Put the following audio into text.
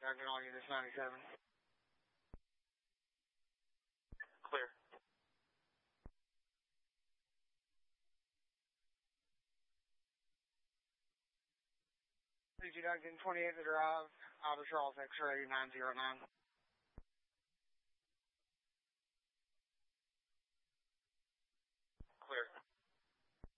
contacting all units 97. Clear. 32 Duncan, 28th Drive, Alba Charles, X-ray 909.